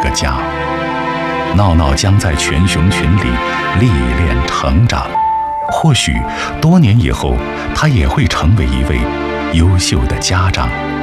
家。闹闹将在犬熊群里历练成长，或许多年以后，他也会成为一位优秀的家长。